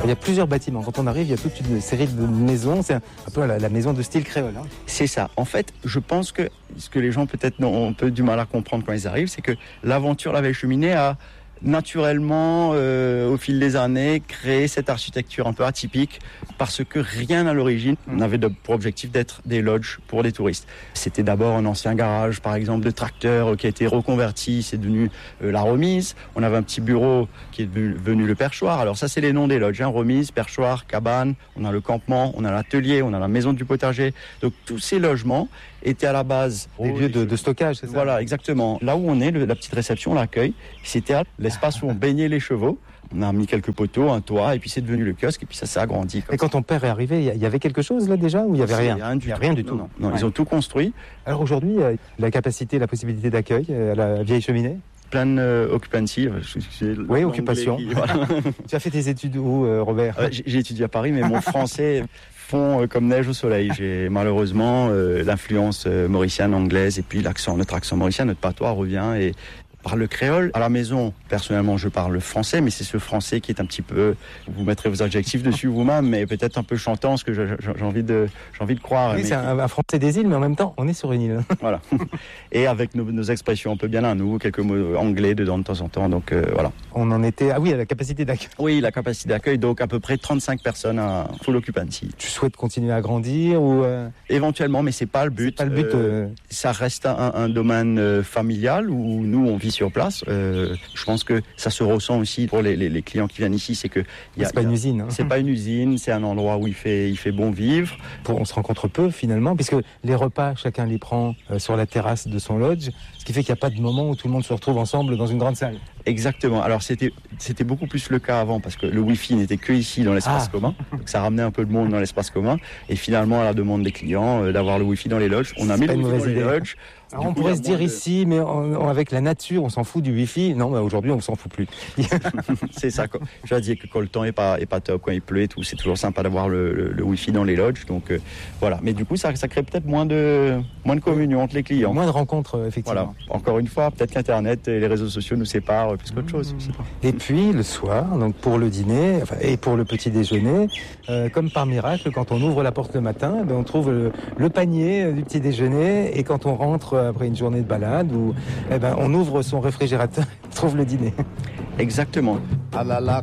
Il y a plusieurs bâtiments. Quand on arrive, il y a toute une série de maisons. C'est un peu la maison de style créole. Hein. C'est ça. En fait, je pense que ce que les gens peut-être ont un peu du mal à comprendre quand ils arrivent, c'est que l'aventure La Vieille Cheminée a naturellement, au fil des années, créé cette architecture un peu atypique parce que rien à l'origine n'avait pour objectif d'être des lodges pour des touristes. C'était d'abord un ancien garage, par exemple, de tracteurs qui a été reconverti, c'est devenu la remise. On avait un petit bureau qui est devenu le perchoir. Alors ça, c'est les noms des lodges, hein. Remise, perchoir, cabane, on a le campement, on a l'atelier, on a la maison du potager. Donc tous ces logements étaient à la base des lieux de stockage, c'est ça? Voilà, exactement. Là où on est, la petite réception, l'accueil, c'était l'espace où on baignait les chevaux. On a mis quelques poteaux, un toit, et puis c'est devenu le kiosque, et puis ça s'est agrandi. Et quand ton père est arrivé, il y avait quelque chose là déjà, ou il y avait rien? Il n'y a rien du tout. Non, ils ont tout construit. Alors aujourd'hui, la capacité, la possibilité d'accueil à la Vieille Cheminée? Pleine occupancy. Oui, occupation. Voilà. Tu as fait tes études où, Robert? J'ai étudié à Paris, mais mon français fond comme neige au soleil. J'ai malheureusement l'influence mauricienne, anglaise, et puis notre accent mauricien, notre patois revient et parle le créole. À la maison, personnellement, je parle français, mais c'est ce français qui est un petit peu, vous mettrez vos adjectifs dessus vous-même, mais peut-être un peu chantant, ce que j'ai envie de croire. Oui, c'est un français des îles, mais en même temps, on est sur une île. Voilà. Et avec nos expressions un peu bien à nous, quelques mots anglais dedans de temps en temps, donc voilà. On en était, à la capacité d'accueil. Oui, la capacité d'accueil, donc à peu près 35 personnes à full occupancy. Tu souhaites continuer à grandir ou Éventuellement, mais c'est pas le but. C'est pas le but. Ça reste un domaine familial où nous on vit sur place. Je pense que ça se ressent aussi pour les clients qui viennent ici, c'est que c'est pas une usine. Hein. C'est pas une usine, c'est un endroit où il fait bon vivre. On se rencontre peu finalement, puisque les repas chacun les prend sur la terrasse de son lodge, ce qui fait qu'il n'y a pas de moment où tout le monde se retrouve ensemble dans une grande salle. Exactement. Alors c'était beaucoup plus le cas avant parce que le Wi-Fi n'était que ici dans l'espace commun, donc ça ramenait un peu de monde dans l'espace commun. Et finalement, à la demande des clients d'avoir le Wi-Fi dans les lodges, on a mis le Wi-Fi dans les lodges. Alors on pourrait se dire ici, mais avec la nature, on s'en fout du Wi-Fi. Non, mais aujourd'hui, on s'en fout plus. C'est ça. Je veux dire que quand le temps est pas top, quand il pleut et tout, c'est toujours sympa d'avoir le Wi-Fi dans les lodges. Donc voilà. Mais du coup, ça crée peut-être moins de communion entre les clients. Moins de rencontres, effectivement. Voilà. Encore une fois, peut-être qu'Internet et les réseaux sociaux nous séparent plus qu'autre chose. Et puis le soir, donc pour le dîner et pour le petit déjeuner, comme par miracle, quand on ouvre la porte le matin, on trouve le panier du petit déjeuner, et quand on rentre après une journée de balade, on ouvre son réfrigérateur, on trouve le dîner. Exactement. Ah là là.